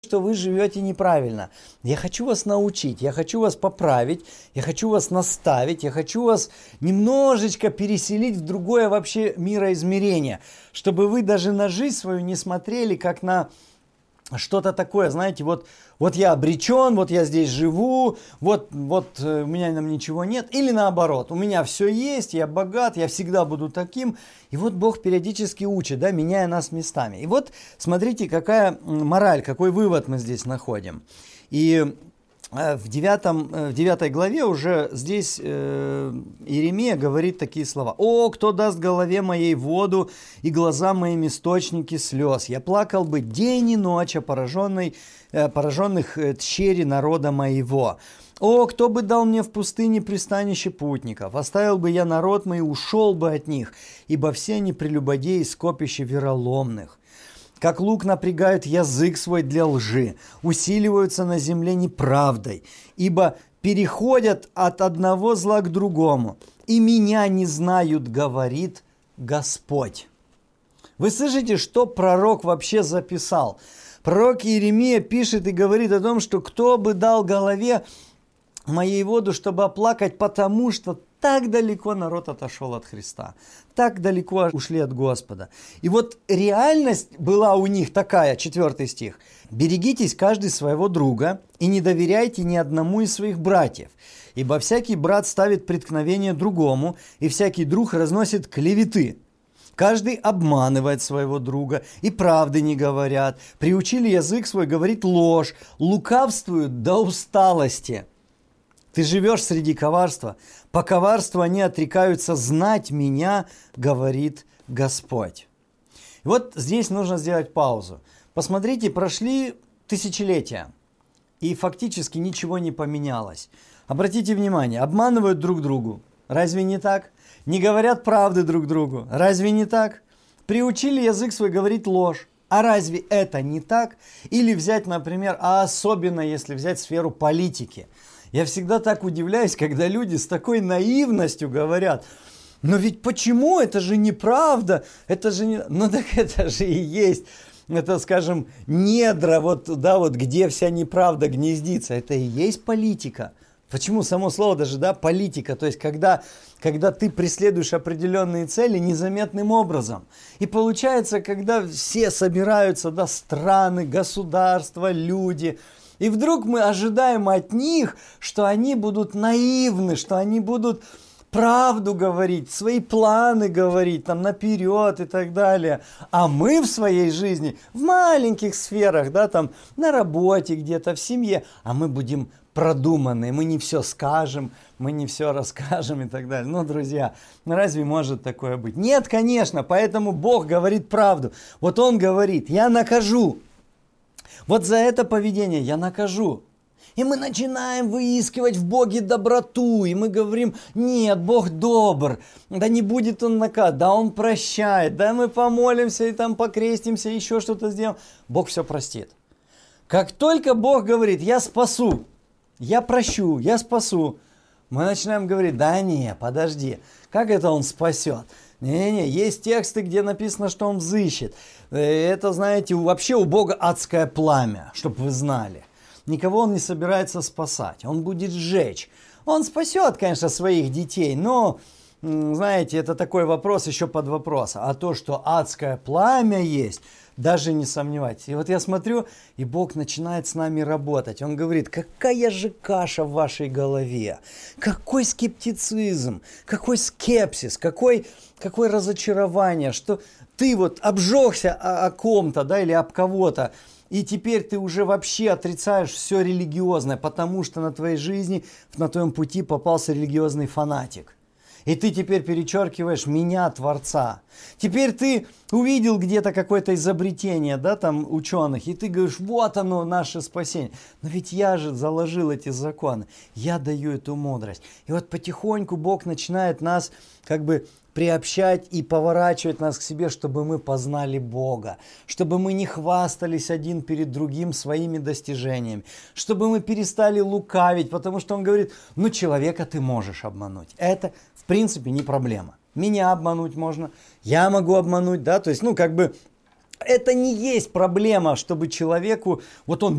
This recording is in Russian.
что вы живете неправильно. Я хочу вас научить, я хочу вас поправить, я хочу вас наставить, я хочу вас немножечко переселить в другое вообще мироизмерение, чтобы вы даже на жизнь свою не смотрели как на что-то такое, знаете, вот я обречен, вот я здесь живу, вот у меня там ничего нет. Или наоборот, у меня все есть, я богат, я всегда буду таким. И вот Бог периодически учит, да, меняя нас местами. И вот смотрите, какая мораль, какой вывод мы здесь находим. И в 9 главе уже здесь Иеремия говорит такие слова. «О, кто даст голове моей воду и глазам моим источники слез! Я плакал бы день и ночь о пораженных тщери народа моего. О, кто бы дал мне в пустыне пристанище путников! Оставил бы я народ мой и ушел бы от них, ибо все они прелюбодеи, скопище вероломных. Как лук напрягают язык свой для лжи, усиливаются на земле неправдой, ибо переходят от одного зла к другому, и меня не знают, говорит Господь». Вы слышите, что пророк вообще записал? Пророк Иеремия пишет и говорит о том, что кто бы дал голове моей воду, чтобы оплакать, потому что так далеко народ отошел от Христа, так далеко ушли от Господа. И вот реальность была у них такая, 4 стих. «Берегитесь каждый своего друга и не доверяйте ни одному из своих братьев, ибо всякий брат ставит преткновение другому, и всякий друг разносит клеветы. Каждый обманывает своего друга, и правды не говорят, приучили язык свой говорить ложь, лукавствуют до усталости». Ты живешь среди коварства. По коварству они отрекаются знать меня, говорит Господь. И вот здесь нужно сделать паузу. Посмотрите, прошли тысячелетия, и фактически ничего не поменялось. Обратите внимание, обманывают друг другу. Разве не так? Не говорят правды друг другу. Разве не так? Приучили язык свой говорить ложь. А разве это не так? Или взять, например, а особенно если взять сферу политики. Я всегда так удивляюсь, когда люди с такой наивностью говорят: но ведь почему? Это же неправда, это же не... Ну так это же и есть, это, скажем, недра, где вся неправда гнездится, это и есть политика. Почему само слово даже, политика, то есть когда ты преследуешь определенные цели незаметным образом. И получается, когда все собираются, страны, государства, люди... И вдруг мы ожидаем от них, что они будут наивны, что они будут правду говорить, свои планы говорить, наперед и так далее. А мы в своей жизни, в маленьких сферах, на работе где-то, в семье, а мы будем продуманные, мы не все скажем, мы не все расскажем и так далее. Друзья, разве может такое быть? Нет, конечно, поэтому Бог говорит правду. Вот Он говорит: я накажу. Вот за это поведение я накажу. И мы начинаем выискивать в Боге доброту. И мы говорим: нет, Бог добр. Да не будет Он наказывать. Да Он прощает. Да мы помолимся и покрестимся, еще что-то сделаем. Бог все простит. Как только Бог говорит: я спасу, я прощу, я спасу, мы начинаем говорить: да не, подожди, как это Он спасет? Не-не-не, есть тексты, где написано, что Он взыщет. Это, знаете, вообще у Бога адское пламя, чтобы вы знали. Никого Он не собирается спасать, Он будет сжечь. Он спасет, конечно, своих детей, но, знаете, это такой вопрос еще под вопрос. А то, что адское пламя есть, даже не сомневайтесь. И вот я смотрю, и Бог начинает с нами работать. Он говорит: какая же каша в вашей голове, какой скептицизм, какой скепсис, какое разочарование, что ты обжегся о ком-то, или об кого-то, и теперь ты уже вообще отрицаешь все религиозное, потому что на твоей жизни, на твоем пути попался религиозный фанатик. И ты теперь перечеркиваешь меня, Творца. Теперь ты увидел где-то какое-то изобретение, ученых, и ты говоришь: вот оно, наше спасение. Но ведь я же заложил эти законы, я даю эту мудрость. И вот потихоньку Бог начинает нас приобщать и поворачивать нас к себе, чтобы мы познали Бога, чтобы мы не хвастались один перед другим своими достижениями, чтобы мы перестали лукавить, потому что Он говорит: человека ты можешь обмануть. Это, в принципе, не проблема. Меня обмануть можно, я могу обмануть, то есть, Это не есть проблема, чтобы человеку, вот он